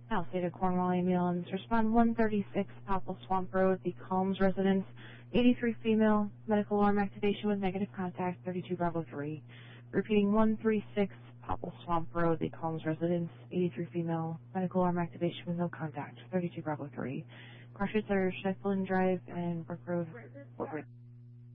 Now, State of Cornwall ambulance, respond 136 Popple Swamp Road, the Calms residence, 83 female, medical alarm activation with negative contact, 32 Bravo 3. Repeating 136 Popple Swamp Road, the Calms residence, 83 female, medical alarm activation with no contact, 32 Bravo 3. Crushes are Sheffield Drive and Brook Road, Fort Worth.